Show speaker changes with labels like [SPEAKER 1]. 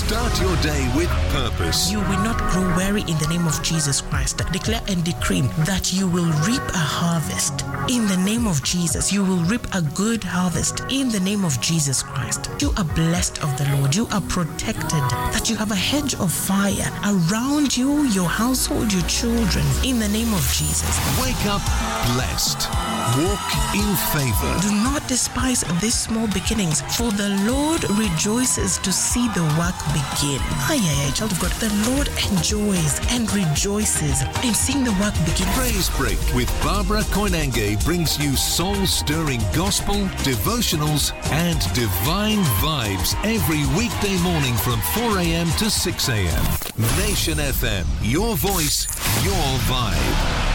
[SPEAKER 1] Start your day with purpose.
[SPEAKER 2] You will not grow weary in the name of Jesus Christ. Declare and decree that you will reap a harvest. In the name of Jesus, you will reap a good harvest. In the name of Jesus Christ. You are blessed of the Lord. You are protected. That you have a hedge of fire around you, your household, your children. In the name of Jesus.
[SPEAKER 1] Wake up blessed. Walk in favor.
[SPEAKER 2] Do not despise these small beginnings, for the Lord rejoices to see the work begin. Child of God, the Lord enjoys and rejoices in seeing the work begin.
[SPEAKER 1] Praise Break with Barbara Koinange brings you soul-stirring gospel, devotionals, and divine vibes every weekday morning from 4 a.m. to 6 a.m. Nation FM, your voice, your vibe.